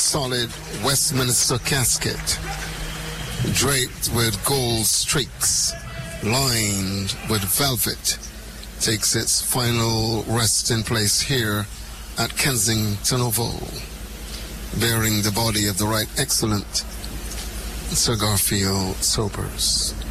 solid Westminster casket, draped with gold streaks, lined with velvet, takes its final resting place here at Kensington Oval, bearing the body of the Right Excellent Sir Garfield Sobers.